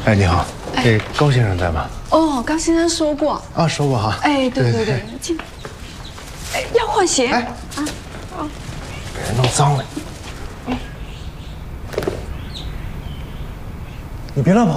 哎，你好，高先生在吗？ 哦，高先生说过啊，说过哈。 哎，对，进。哎，要换鞋。哎，啊，好， 给人弄脏了。你别乱跑。